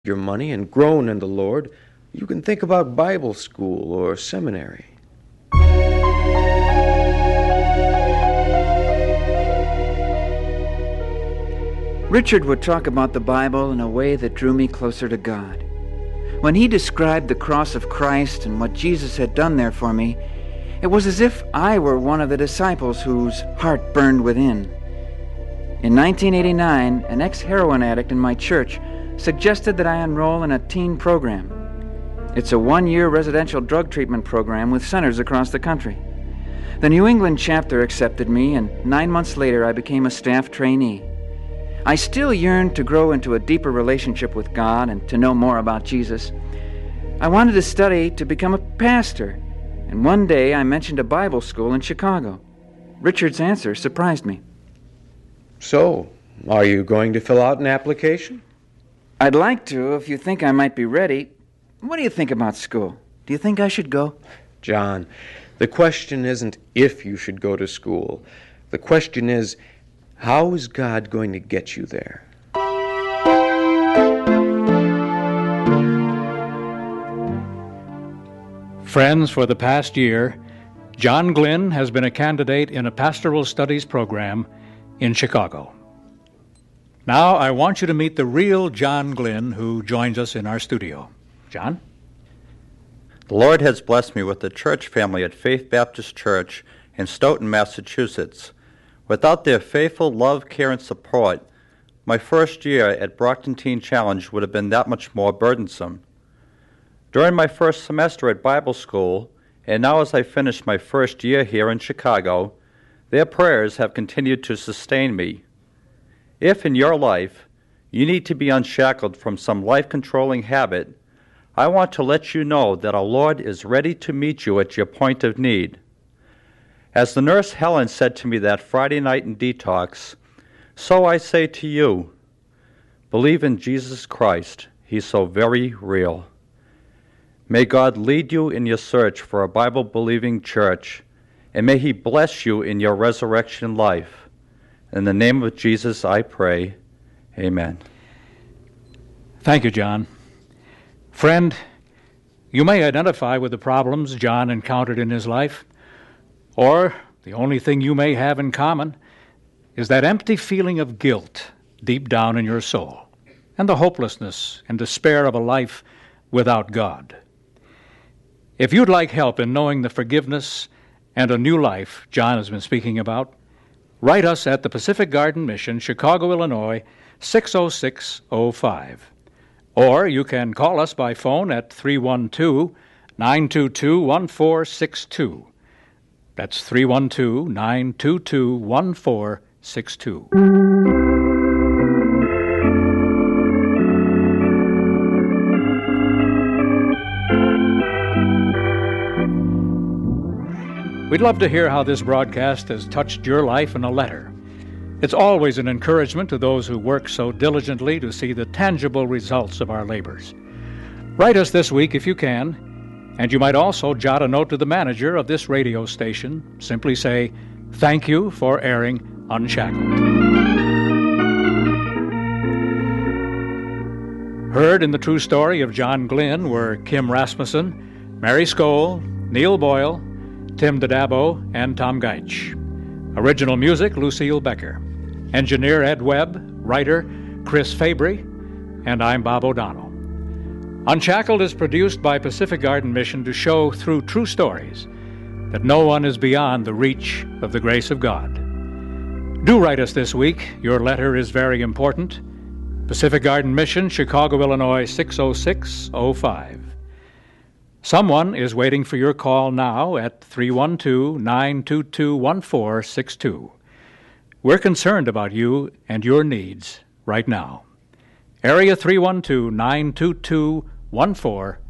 your money and grown in the Lord, you can think about Bible school or seminary. Richard would talk about the Bible in a way that drew me closer to God. When he described the cross of Christ and what Jesus had done there for me, it was as if I were one of the disciples whose heart burned within. In 1989, an ex-heroin addict in my church suggested that I enroll in a teen program. It's a one-year residential drug treatment program with centers across the country. The New England chapter accepted me, and 9 months later I became a staff trainee. I still yearned to grow into a deeper relationship with God and to know more about Jesus. I wanted to study to become a pastor, and one day I mentioned a Bible school in Chicago. Richard's answer surprised me. So, are you going to fill out an application? I'd like to, if you think I might be ready. What do you think about school? Do you think I should go? John, the question isn't if you should go to school. The question is, how is God going to get you there? Friends, for the past year, John Glenn has been a candidate in a pastoral studies program in Chicago. Now, I want you to meet the real John Glenn, who joins us in our studio. John? The Lord has blessed me with a church family at Faith Baptist Church in Stoughton, Massachusetts. Without their faithful love, care, and support, my first year at Brockton Teen Challenge would have been that much more burdensome. During my first semester at Bible school, and now as I finish my first year here in Chicago, their prayers have continued to sustain me. If in your life you need to be unshackled from some life-controlling habit, I want to let you know that our Lord is ready to meet you at your point of need. As the nurse Helen said to me that Friday night in detox, so I say to you, believe in Jesus Christ. He's so very real. May God lead you in your search for a Bible-believing church, and may He bless you in your resurrection life. In the name of Jesus, I pray. Amen. Thank you, John. Friend, you may identify with the problems John encountered in his life, or the only thing you may have in common is that empty feeling of guilt deep down in your soul, and the hopelessness and despair of a life without God. If you'd like help in knowing the forgiveness and a new life John has been speaking about, write us at the Pacific Garden Mission, Chicago, Illinois, 60605. Or you can call us by phone at 312-922-1462. That's 312-922-1462. We'd love to hear how this broadcast has touched your life in a letter. It's always an encouragement to those who work so diligently to see the tangible results of our labors. Write us this week if you can, and you might also jot a note to the manager of this radio station. Simply say, "Thank you for airing Unshackled." Heard in the true story of John Glenn were Kim Rasmussen, Mary Skoll, Neil Boyle, Tim Dadabo, and Tom Geitch. Original music, Lucille Becker. Engineer, Ed Webb. Writer, Chris Fabry. And I'm Bob O'Donnell. Unshackled is produced by Pacific Garden Mission to show through true stories that no one is beyond the reach of the grace of God. Do write us this week. Your letter is very important. Pacific Garden Mission, Chicago, Illinois, 60605. Someone is waiting for your call now at 312-922-1462. We're concerned about you and your needs right now. Area 312-922-1462.